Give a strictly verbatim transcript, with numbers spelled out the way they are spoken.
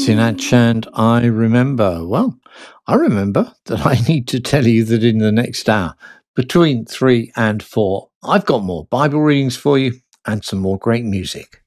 Sinach and I remember. Well, I remember that I need to tell you that in the next hour, between three and four, I've got more Bible readings for you and some more great music.